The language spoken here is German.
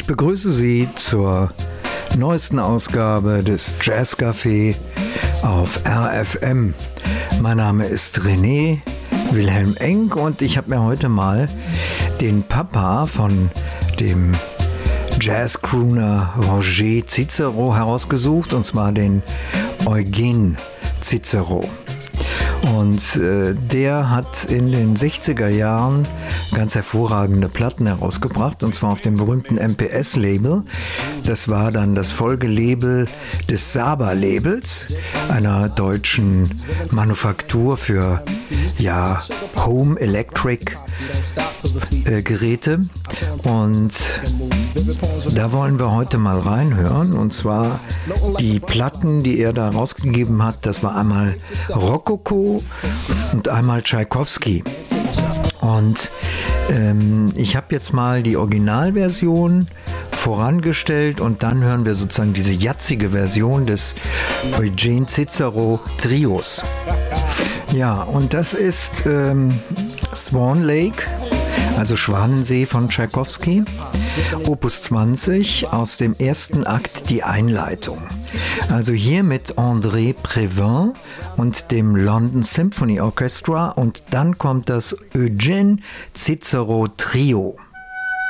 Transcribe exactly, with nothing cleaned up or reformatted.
begrüße Sie zur neuesten Ausgabe des Jazzcafé auf R F M. Mein Name ist René Wilhelm Enck und ich habe mir heute mal den Papa von dem Jazzcrooner Roger Cicero herausgesucht, und zwar den Eugene Cicero. Und äh, der hat in den sechziger Jahren ganz hervorragende Platten herausgebracht, und zwar auf dem berühmten M P S-Label. Das war dann das Folgelabel des Saba-Labels, einer deutschen Manufaktur für ja, Home Electric äh, Geräte. Und da wollen wir heute mal reinhören, und zwar die Platten, die er da rausgegeben hat. Das war einmal Rokoko und einmal Tschaikowski. Und ähm, ich habe jetzt mal die Originalversion vorangestellt und dann hören wir sozusagen diese jatzige Version des Eugene Cicero Trios. Ja, und das ist ähm, Swan Lake, also Schwanensee von Tschaikowski, Opus zwanzig, aus dem ersten Akt die Einleitung. Also hier mit André Previn und dem London Symphony Orchestra, und dann kommt das Eugene Cicero Trio.